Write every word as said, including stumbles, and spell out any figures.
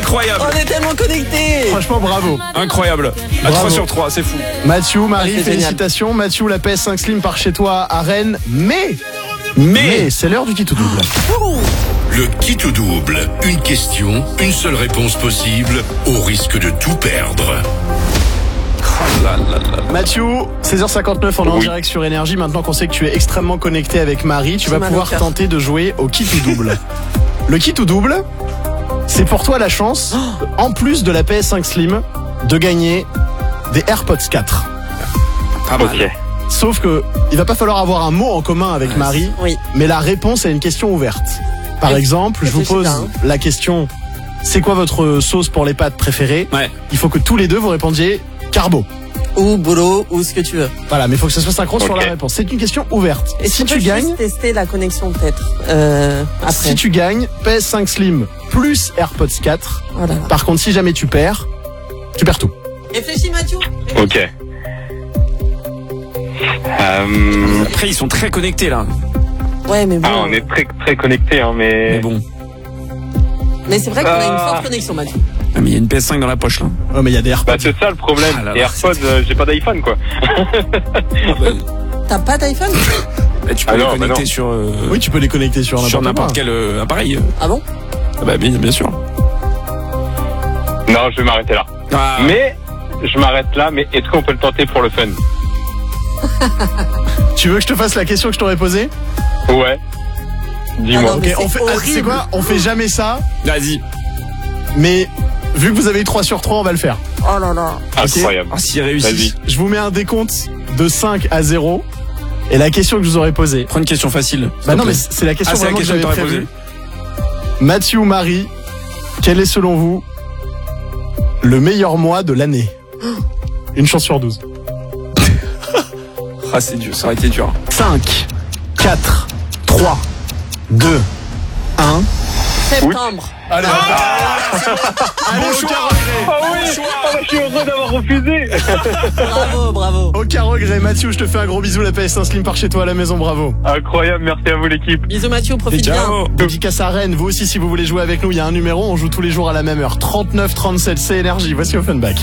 Incroyable. On est tellement connectés. Franchement, bravo. Incroyable. À Bravo. trois sur trois, c'est fou. Mathieu, Marie, Ah, c'est félicitations. Mathieu, la P S cinq Slim part chez toi à Rennes. Mais, Mais, mais c'est l'heure du kit ou double. Le kit ou double. Une question, une seule réponse possible, au risque de tout perdre. Mathieu, seize heures cinquante-neuf, on est en Oui. direct sur Énergie. Maintenant qu'on sait que tu es extrêmement connecté avec Marie, tu J'ai vas mal au pouvoir cœur. tenter de jouer au kit ou double. Le kit ou double, c'est pour toi la chance, en plus de la P S cinq Slim, de gagner des AirPods quatre. pas mal. Ok. Sauf que il va pas falloir avoir un mot en commun avec Marie, Oui. mais la réponse est une question ouverte. Par Oui. exemple, je vous Réfléchis pose bien, hein. la question: c'est quoi votre sauce pour les pâtes préférée? Ouais. Il faut que tous les deux vous répondiez carbo. Ou boulot, ou ce que tu veux. Voilà, mais il faut que ça soit synchro sur Ok. la réponse. C'est une question ouverte. Et si tu peux gagnes, juste tester la connexion peut-être. Euh, après. si tu gagnes, P S cinq Slim plus AirPods quatre. Oh là là. Par contre, si jamais tu perds, tu perds tout. Réfléchis Mathieu. Ok. Euh... Après, ils sont très connectés là. Ouais, mais bon. Ah, on est très très connectés, hein, mais. Mais bon. Mais c'est vrai qu'on a une Ah. forte connexion Mathieu. Ah, mais il y a une P S cinq dans la poche là. Oh, mais il y a des AirPods. Bah c'est ça le problème. Ah là Et là, AirPods, euh, j'ai pas d'iPhone quoi. T'as pas d'iPhone? Bah, tu peux Ah les non, bah connecter non. sur, euh, Oui, tu peux les connecter sur sur n'importe n'importe quoi. quel euh, appareil. Ah bon? Ah bah, bien, bien sûr. Non, je vais m'arrêter là. Ah, Mais je m'arrête là. Mais est-ce qu'on peut le tenter pour le fun? Tu veux que je te fasse la question que je t'aurais posée? Ouais. Dis-moi. Ah non, mais Ok, on c'est fait. Ah, tu sais horrible. quoi? On fait jamais ça, vas-y. mais vu que vous avez eu trois sur trois, on va le faire. Oh là là. Incroyable. Ah, s'il réussit. Vas-y. Je vous mets un décompte de cinq à zéro. Et la question que je vous aurais posée. Prends une question facile. s'il Bah te non, plaît. mais c'est la question Ah, c'est la vraiment question que que j'avais t'aurais prévue. Mathieu, Marie, quel est selon vous le meilleur mois de l'année? Une chance sur douze. Ah, c'est dur, ça aurait été dur. cinq, quatre, trois, deux, un. Septembre. Allez, allez, Bon aucun choix. regret. Ah oui. Ah, je suis heureux d'avoir refusé. Bravo, bravo. Aucun regret. Mathieu, je te fais un gros bisou. La P S cinq Slim part chez toi à la maison. Bravo. Incroyable. Merci à vous l'équipe. Bisous Mathieu, profite bien. Ciao. Dédicace à Rennes. Vous aussi, si vous voulez jouer avec nous, il y a un numéro. On joue tous les jours à la même heure. trente-neuf trente-sept, c'est Énergie. Voici Offenbach.